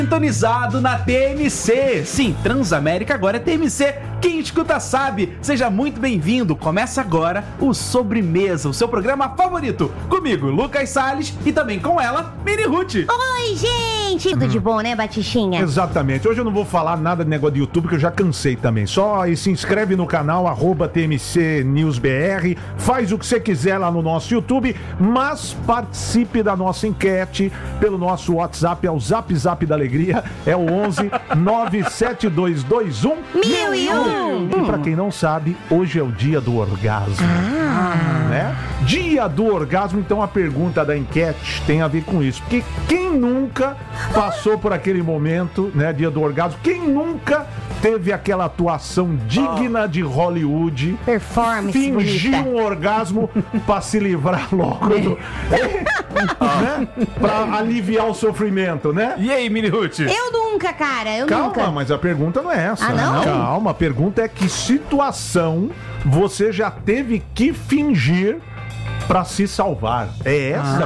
Sintonizado na TMC. Sim, Transamérica agora é TMC. Quem escuta sabe. Seja muito bem-vindo. Começa agora o Sobremesa, o seu programa favorito. Comigo, Lucas Salles, e também com ela, Mini Ruth. Oi, gente! Tudo de bom, né, Batichinha? Exatamente. Hoje eu não vou falar nada de negócio de YouTube, que eu já cansei também. Só se inscreve no canal, @TMC News BR. Faz o que você quiser lá no nosso YouTube, mas participe da nossa enquete pelo nosso WhatsApp, é o Zap Zap da Alegria, é o 11 97221 1001. E pra quem não sabe, hoje é o dia do orgasmo. Né? Dia do orgasmo, então a pergunta da enquete tem a ver com isso. Porque quem nunca passou por aquele momento, né, dia do orgasmo? Quem nunca teve aquela atuação digna de Hollywood? Performance Fingir bonita. um orgasmo pra se livrar logo do... né? Pra aliviar o sofrimento, né? E aí, Mini Ruth? Eu nunca, cara, eu Calma, nunca. mas a pergunta não é essa. Ah, não? Calma, a pergunta é que situação você já teve que fingir pra se salvar? É essa a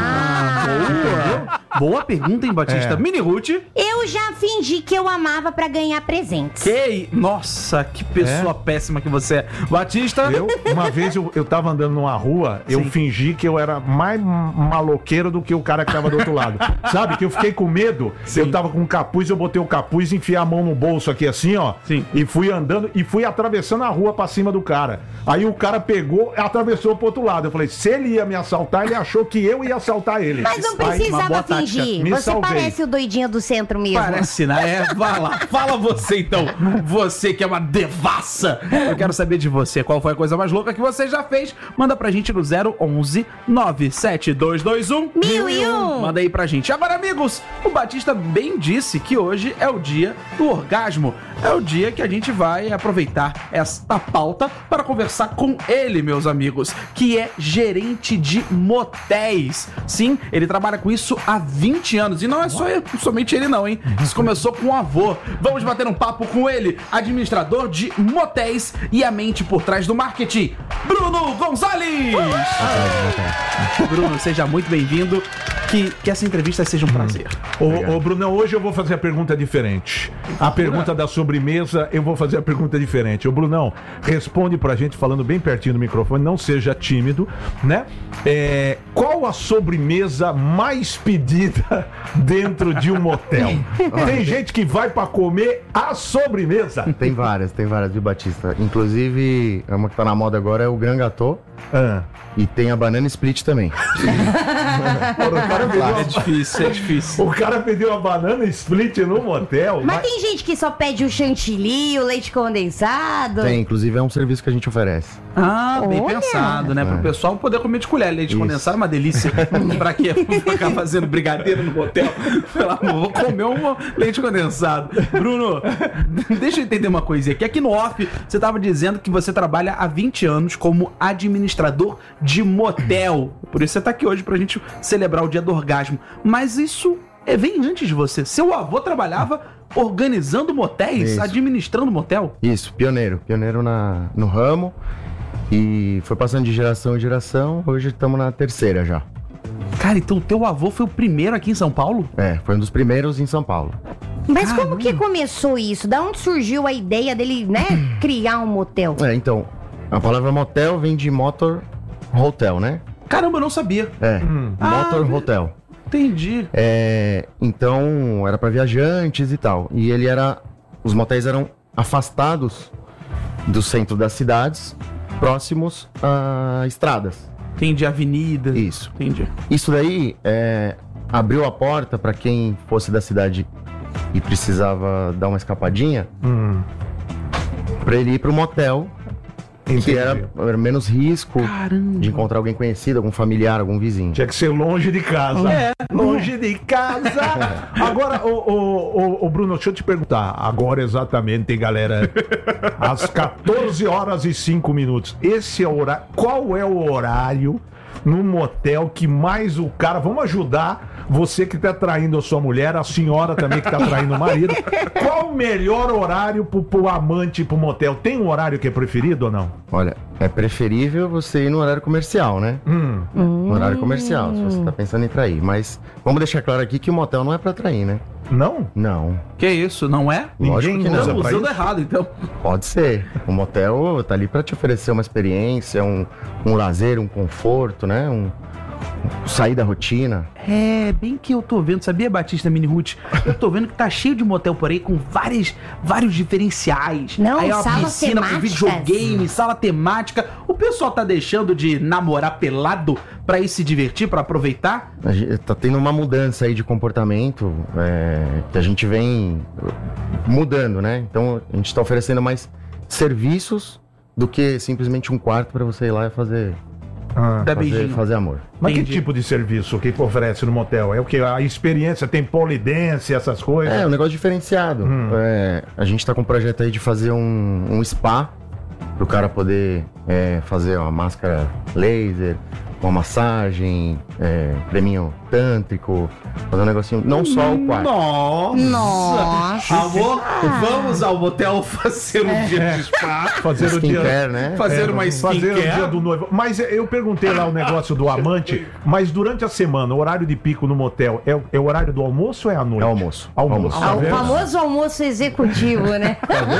pergunta. Boa pergunta, hein, Batista? É. Mini Ruth. Eu já fingi que eu amava pra ganhar presentes. Nossa, que pessoa péssima que você é. Batista. Uma vez eu tava andando numa rua, eu Sim. fingi que eu era mais maloqueiro do que o cara que tava do outro lado. Sabe? Que eu fiquei com medo. Sim. Eu tava com um capuz, eu botei o capuz, enfiei a mão no bolso aqui assim, ó. Sim. E fui andando e fui atravessando a rua pra cima do cara. Aí o cara pegou e atravessou pro outro lado. Eu falei, se ele ia me assaltar, ele achou que eu ia assaltar ele. Mas não Uma boa precisava tática. fingir. Me Você salvei. parece o doidinho do centro mesmo. Parece, né? Vai lá, fala você então. Você que é uma devassa. Eu quero saber de você. Qual foi a coisa mais louca que você já fez? Manda pra gente no 011 97221 1001. Manda aí pra gente. Agora, amigos, o Batista bem disse que hoje é o dia do orgasmo. É o dia que a gente vai aproveitar esta pauta para conversar com ele, meus amigos, que é gerente de motéis. Sim, ele trabalha com isso há 20 anos. E não é somente ele não, hein? Isso começou com o avô. Vamos bater um papo com ele, administrador de motéis e a mente por trás do marketing, Bruno Gonzalez! Bruno, seja muito bem-vindo. Que essa entrevista seja um prazer. Ô, Brunão, hoje eu vou fazer a pergunta diferente. A pergunta da sobremesa, eu vou fazer a pergunta diferente. Ô, Brunão, responde pra gente falando bem pertinho do microfone, não seja tímido, né? Qual a sobremesa mais pedida dentro de um motel? Tem gente que vai pra comer a sobremesa. Tem várias, viu, Batista? Inclusive, uma que tá na moda agora é o Grand Gâteau. E tem a banana split também. É difícil. O cara pediu a banana split no motel. Mas tem gente que só pede o chantilly, o leite condensado. Tem, inclusive é um serviço que a gente oferece. Ah, bem Olha. pensado, né? Pro pessoal poder comer de colher. Leite Isso. condensado é uma delícia. Pra quê? Ficar fazendo brigadeiro no motel? Pelo amor, vou comer um leite condensado. Bruno, deixa eu entender uma coisinha aqui. Aqui no off, você tava dizendo que você trabalha há 20 anos como administrador de motel. Por isso você tá aqui hoje pra gente celebrar o dia do orgasmo. Mas isso vem antes de você. Seu avô trabalhava organizando motéis, Isso. administrando motel? Isso, pioneiro no ramo. E foi passando de geração em geração, hoje estamos na terceira já. Cara, então o teu avô foi o primeiro aqui em São Paulo? Foi um dos primeiros em São Paulo. Mas como que começou isso? Da onde surgiu a ideia dele, né, criar um motel? Então, a palavra motel vem de motor hotel, né? Caramba, eu não sabia. Motor hotel. Entendi. Então, era para viajantes e tal. E os motéis eram afastados do centro das cidades, próximos a estradas. Entendi, avenida. Isso. Entendi. Isso daí abriu a porta para quem fosse da cidade e precisava dar uma escapadinha, para ele ir pro motel, que era menos risco Caramba. de encontrar alguém conhecido, algum familiar, algum vizinho. Tinha que ser longe de casa. Longe de casa. Agora, ô Bruno, deixa eu te perguntar. Agora exatamente, galera. Às 14 horas e 5 minutos. Esse é o horário. Qual é o horário no motel que mais o cara... Vamos ajudar você que tá traindo a sua mulher, a senhora também que tá traindo o marido. Qual o melhor horário pro amante ir pro motel? Tem um horário que é preferido ou não? Olha, é preferível você ir no horário comercial, né? No horário comercial, se você tá pensando em trair. Mas vamos deixar claro aqui que o motel não é pra trair, né? Não? Não. Que isso, não é? Lógico que não. usa Estamos pra usando isso? errado, então. Pode ser. O motel tá ali pra te oferecer uma experiência, um lazer, um conforto, né? Sair da rotina. É, bem que eu tô vendo, sabia, Batista Mini Ruth? Eu tô vendo que tá cheio de motel por aí com vários diferenciais. Não, aí é uma salas piscina com temáticas. videogame, sala temática. O pessoal tá deixando de namorar pelado pra ir se divertir, pra aproveitar? Tá tendo uma mudança aí de comportamento que a gente vem mudando, né? Então a gente tá oferecendo mais serviços do que simplesmente um quarto pra você ir lá e fazer Dá beijinho. fazer amor. Mas Entendi. que tipo de serviço que oferece no motel? É o que? A experiência, tem polidense, essas coisas? É, um negócio diferenciado. A gente tá com um projeto aí de fazer um spa pro cara poder fazer uma máscara laser, uma massagem, creminho tântrico, fazer um negocinho, não só o quarto. Nossa. Amor, vamos ao motel fazer um dia de spa. Fazer o dia... Skincare, né? Fazer uma Fazer o dia skincare. do noivo. Mas eu perguntei lá o negócio do amante, mas durante a semana, o horário de pico no motel é o horário do almoço ou é à noite? É almoço. Almoço. Ah, tá o vendo? famoso almoço executivo, né?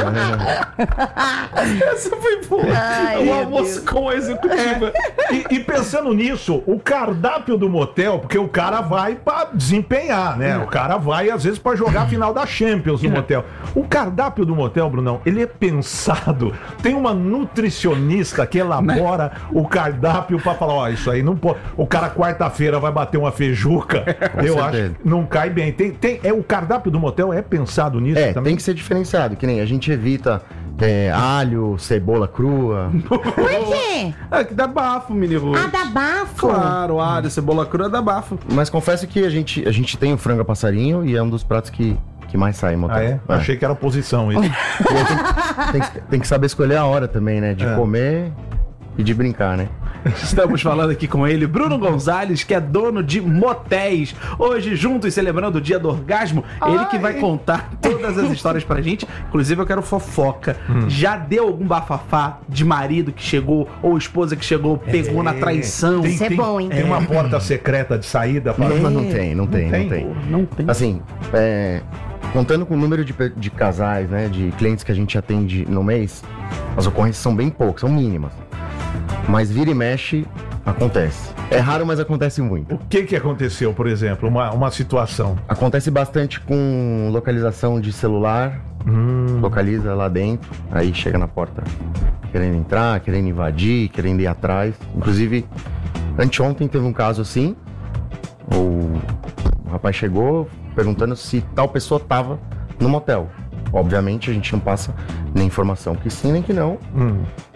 Essa foi boa. Ai, O meu almoço com a executiva. E pensando nisso, o cardápio do motel, porque o cara vai pra desempenhar, né? O cara vai, às vezes, pra jogar a final da Champions no motel. O cardápio do motel, Brunão, ele é pensado. Tem uma nutricionista que elabora o cardápio pra falar, ó, isso aí não pode. O cara quarta-feira vai bater uma feijuca. Eu certeza. acho que não cai bem. O cardápio do motel é pensado nisso também? Tem que ser diferenciado, que nem a gente evita alho, cebola crua. Por quê? É que dá bafo, Mini Ruth. Ah, dá bafo. Claro, alho, cebola crua dá bafo. Mas confesso que a gente tem o frango a passarinho e é um dos pratos que mais sai em motel. Ah, é? Achei que era oposição isso. E aí tem que saber escolher a hora também, né? De comer e de brincar, né? Estamos falando aqui com ele, Bruno Gonzalez, que é dono de motéis. Hoje, juntos, celebrando o dia do orgasmo, ele que vai contar todas as histórias pra gente. Inclusive, eu quero fofoca. Já deu algum bafafá de marido que chegou, ou esposa que chegou, pegou na traição? Isso é bom, hein? Tem uma porta secreta de saída para... Mas não tem. Não tem. Assim, contando com o número de casais, né? De clientes que a gente atende no mês, as ocorrências são bem poucas, são mínimas. Mas vira e mexe, acontece. É raro, mas acontece muito. O que aconteceu, por exemplo? Uma situação. Acontece bastante com localização de celular, localiza lá dentro, aí chega na porta querendo entrar, querendo invadir, querendo ir atrás. Inclusive, anteontem teve um caso assim, o rapaz chegou perguntando se tal pessoa tava no motel. Obviamente a gente não passa nem informação que sim, nem que não.